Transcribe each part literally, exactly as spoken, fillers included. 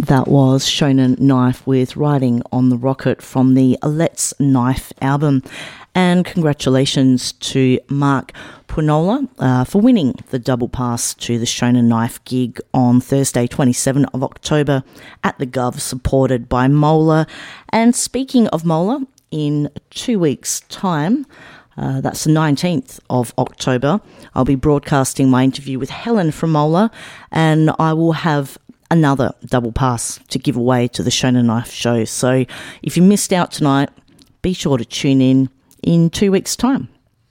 That was Shonen Knife with Riding on the Rocket from the Let's Knife album. And congratulations to Mark Punola uh, for winning the double pass to the Shonen Knife gig on Thursday, twenty-seventh of October at the Gov, supported by Mola. And speaking of Mola, in two weeks' time, uh, that's the nineteenth of October, I'll be broadcasting my interview with Helen from Mola, and I will have another double pass to give away to the Shonen Knife show. So if you missed out tonight, be sure to tune in in two weeks' time.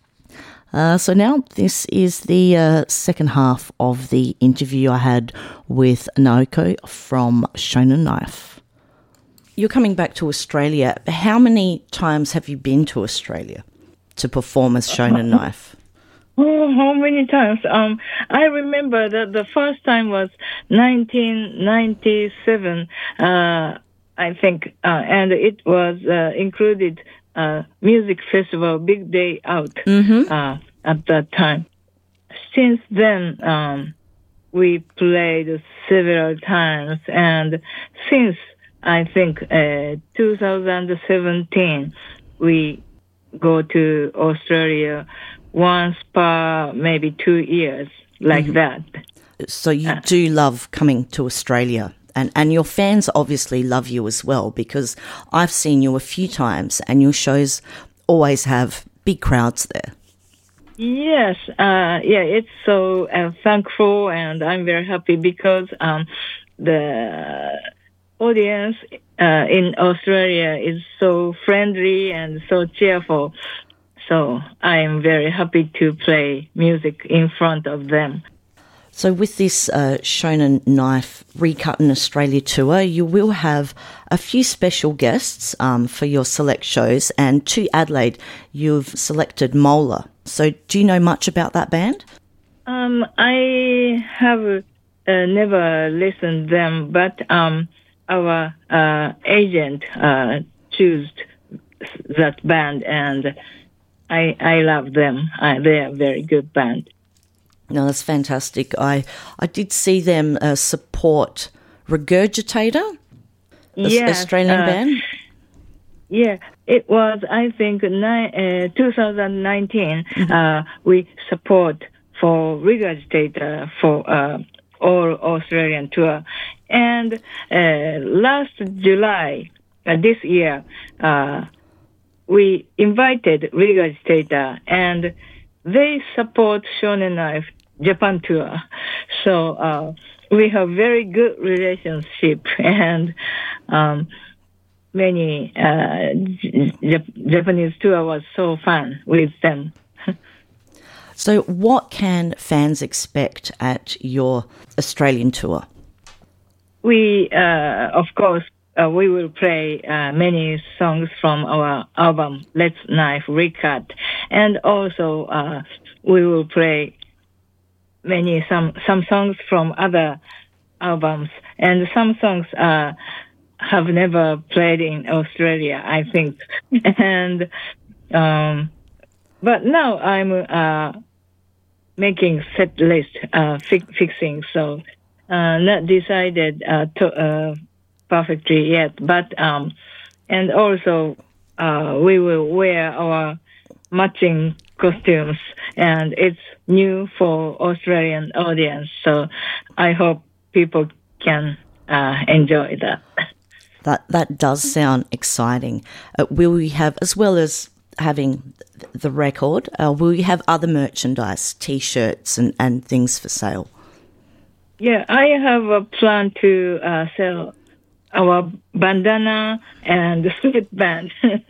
Uh, so now this is the uh, second half of the interview I had with Naoko from Shonen Knife. You're coming back to Australia. How many times have you been to Australia to perform as Shonen Knife? Oh, how many times? Um, I remember that the first time was nineteen ninety-seven, uh, I think, uh, and it was uh, included uh, music festival, Big Day Out, Mm-hmm. uh, at that time. Since then, um, we played several times, and since I think uh, two thousand seventeen, we go to Australia once per maybe two years, like mm-hmm. that. So you uh, do love coming to Australia, and, and your fans obviously love you as well, because I've seen you a few times and your shows always have big crowds there. Yes, uh, yeah, it's so uh, thankful, and I'm very happy because um, the audience uh, in Australia is so friendly and so cheerful. So I am very happy to play music in front of them. So with this uh, Shonen Knife Recut in Australia tour, you will have a few special guests um, for your select shows, and to Adelaide, you've selected Mola. So do you know much about that band? Um, I have uh, never listened to them, but um, our uh, agent uh, chose that band, and I I love them. Uh, they are a very good band. No, that's fantastic. I I did see them uh, support Regurgitator, yes, Australian uh, band. Yeah, it was, I think, ni- uh, twenty nineteen. Mm-hmm. Uh, we support for Regurgitator for uh, all Australian tour. And uh, last July, uh, this year, uh, we invited Regurgitator, and they support Shonen Knife Japan tour. So uh, we have very good relationship, and um, many uh, J- Japanese tour was so fun with them. So what can fans expect at your Australian tour? We, uh, of course, Uh, we will play uh, many songs from our album, Let's Knife Recut. And also, uh, we will play many, some, some songs from other albums. And some songs uh, have never played in Australia, I think. and, um, but now I'm uh, making set list, uh, fi- fixing, so uh, not decided uh, to... Uh, perfectly yet, but um, and also uh, we will wear our matching costumes, and it's new for Australian audience, so I hope people can uh, enjoy that. That that does sound exciting. Uh, will we have, as well as having the record, uh, will you have other merchandise, T-shirts and, and things for sale? Yeah, I have a plan to uh, sell our bandana and sweatband.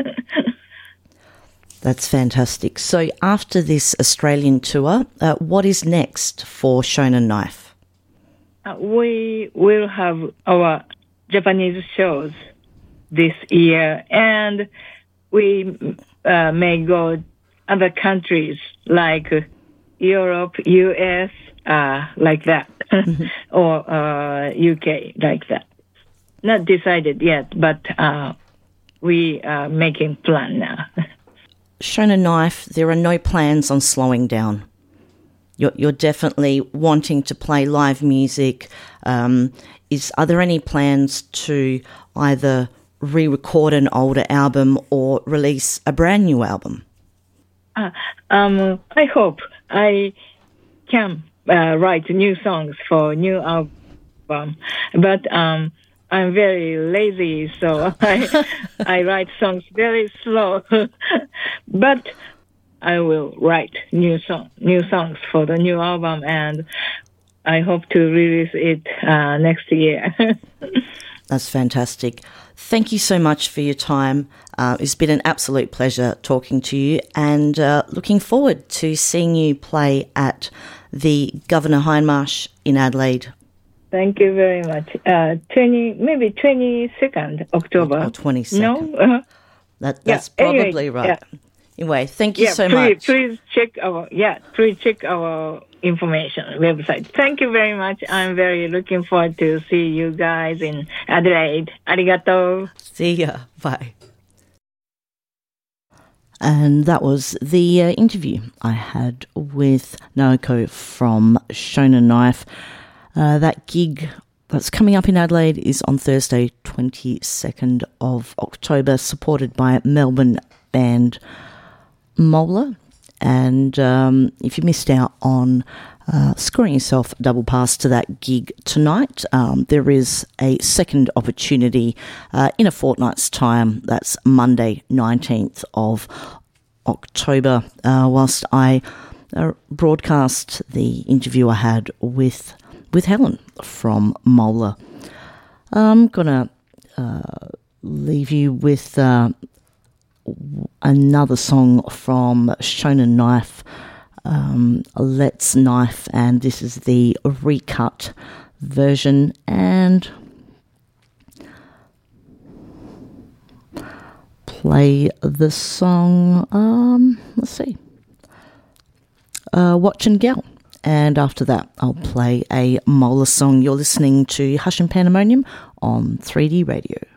That's fantastic. So after this Australian tour, uh, what is next for Shonen Knife? Uh, we will have our Japanese shows this year, and we uh, may go other countries like Europe, U S, uh, like that, mm-hmm. or uh, U K, like that. Not decided yet, but uh, we are making plan now. Shonen Knife, there are no plans on slowing down. you're, you're definitely wanting to play live music. Um, is are there any plans to either re-record an older album or release a brand new album? Uh, um, I hope I can uh, write new songs for new album, but um, I'm very lazy, so I I write songs very slow. But I will write new song, new songs for the new album, and I hope to release it uh, next year. That's fantastic. Thank you so much for your time. Uh, it's been an absolute pleasure talking to you, and uh, looking forward to seeing you play at the Governor Hindmarsh in Adelaide. Thank you very much. Uh, twenty, maybe twenty-second October. Or twenty-second. No? Uh, that, that's yeah, probably anyway, right. Yeah. Anyway, thank you yeah, so please, much. Please check our, yeah, please check our information website. Thank you very much. I'm very looking forward to see you guys in Adelaide. Arigato. See ya. Bye. And that was the uh, interview I had with Naoko from Shonen Knife. Uh, that gig that's coming up in Adelaide is on Thursday, twenty-second of October, supported by Melbourne band Mola. And um, if you missed out on uh, scoring yourself a double pass to that gig tonight, um, there is a second opportunity uh, in a fortnight's time. That's Monday, nineteenth of October, uh, whilst I uh, broadcast the interview I had with with Helen from Mola. I'm going to uh, leave you with uh, another song from Shonen Knife, um, Let's Knife, and this is the recut version. And play the song, um, let's see, uh, Watch and Gal. And after that, I'll play a Mola song. You're listening to Hush and Pandemonium on three D Radio.